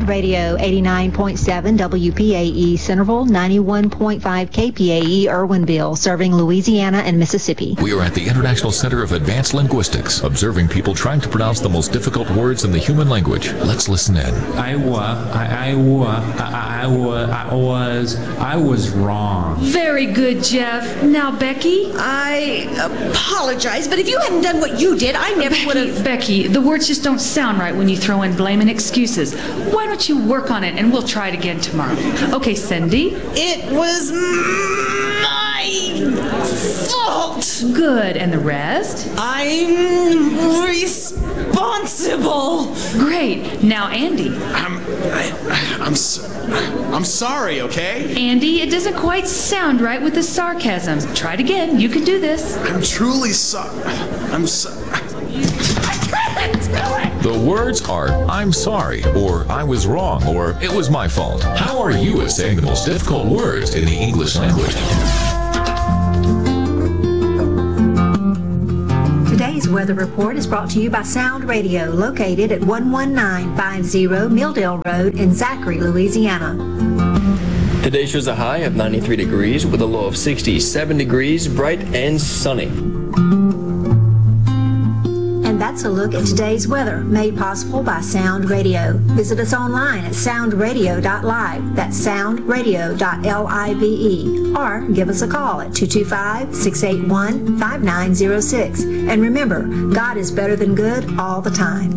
Sound Radio 89.7 WPAE Centerville, 91.5 KPAE Irwinville, serving Louisiana and Mississippi. We are at the International Center of Advanced Linguistics, observing people trying to pronounce the most difficult words in the human language. Let's listen in. I was wrong. Very good, Jeff. Now, Becky? I apologize, but if you hadn't done what you did, I never would have... Becky, the words just don't sound right when you throw in blame and excuses. Why don't you work on it and we'll try it again tomorrow? Okay, Cindy? It was my fault. Good. And the rest? I'm responsible. Great. Now, Andy. I'm sorry, okay? Andy, it doesn't quite sound right with the sarcasm. Try it again. You can do this. I'm truly sorry. The words are, I'm sorry, or I was wrong, or it was my fault. How are you at saying the most difficult words in the English language? Today's weather report is brought to you by Sound Radio, located at 11950 Milldale Road in Zachary, Louisiana. Today shows a high of 93 degrees with a low of 67 degrees, bright and sunny. And that's a look at today's weather, made possible by Sound Radio. Visit us online at soundradio.live. That's soundradio.live. Or give us a call at 225-681-5906. And remember, God is better than good all the time.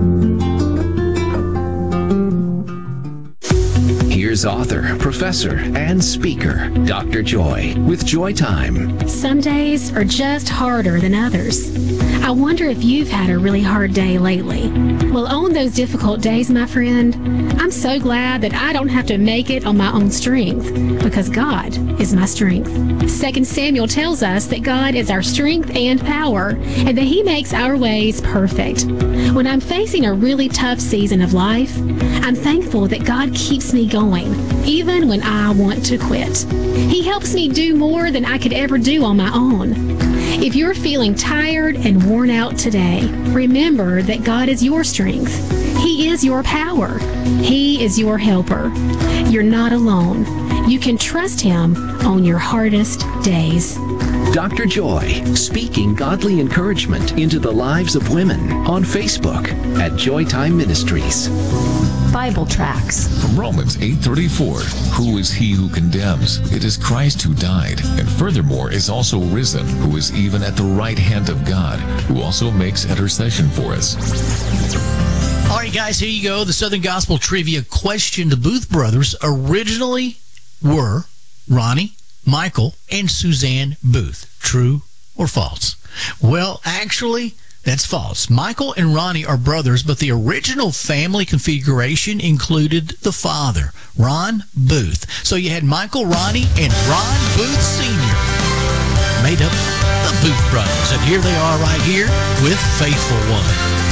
Here's author, professor, and speaker, Dr. Joy, with Joy Time. Some days are just harder than others. I wonder if you've had a really hard day lately. Well, on those difficult days, my friend, I'm so glad that I don't have to make it on my own strength, because God is my strength. 2 Samuel tells us that God is our strength and power, and that He makes our ways perfect. When I'm facing a really tough season of life, I'm thankful that God keeps me going, even when I want to quit. He helps me do more than I could ever do on my own. If you're feeling tired and worn out today, remember that God is your strength. He is your power. He is your helper. You're not alone. You can trust Him on your hardest days. Dr. Joy, speaking godly encouragement into the lives of women on Facebook at Joytime Ministries. Bible tracts. From Romans 8:34, who is he who condemns? It is Christ who died, and furthermore is also risen, who is even at the right hand of God, who also makes intercession for us. All right, guys, here you go. The Southern Gospel Trivia question. The Booth brothers originally were Ronnie, Michael, and Suzanne Booth. True or false? Well, actually, that's false. Michael and Ronnie are brothers, but the original family configuration included the father, Ron Booth. So you had Michael, Ronnie, and Ron Booth Sr. made up the Booth brothers. And here they are right here with Faithful One.